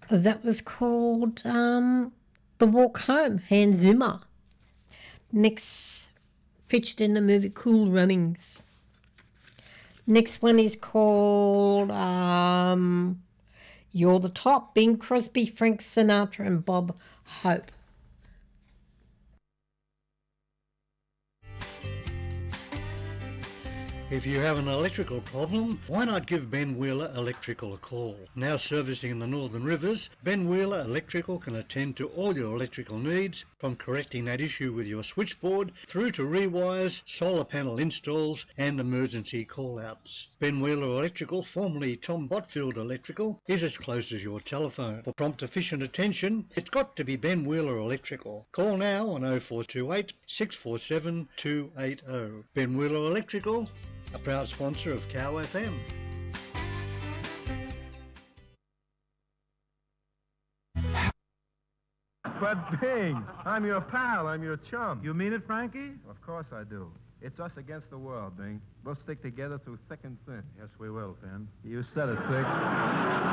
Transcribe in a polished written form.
That was called The Walk Home, Hans Zimmer. Next, featured in the movie Cool Runnings. Next one is called You're the Top, Bing Crosby, Frank Sinatra and Bob Hope. If you have an electrical problem, why not give Ben Wheeler Electrical a call? Now servicing the Northern Rivers, Ben Wheeler Electrical can attend to all your electrical needs, from correcting that issue with your switchboard through to rewires, solar panel installs and emergency call-outs. Ben Wheeler Electrical, formerly Tom Botfield Electrical, is as close as your telephone. For prompt efficient attention, it's got to be Ben Wheeler Electrical. Call now on 0428 647 280. Ben Wheeler Electrical, a proud sponsor of Cow FM. But Bing, I'm your pal, I'm your chum. You mean it, Frankie? Of course I do. It's us against the world, Bing. We'll stick together through thick and thin. Yes, we will, Finn. You said it, Six.